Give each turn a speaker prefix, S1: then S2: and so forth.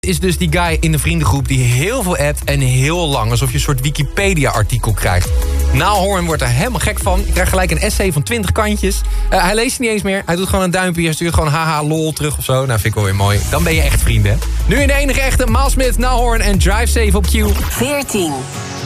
S1: Is dus die guy in de vriendengroep die heel veel appt en heel lang. Alsof je een soort Wikipedia-artikel krijgt. Niall Horan wordt er helemaal gek van. Je krijgt gelijk een essay van 20 kantjes. Hij leest het niet eens meer. Hij doet gewoon een duimpje. Hij stuurt gewoon haha lol terug of zo. Nou, vind ik wel weer mooi. Dan ben je echt vrienden. Nu in de enige echte Miles Smith, Niall Horan en Drive Safe op Q.
S2: 14.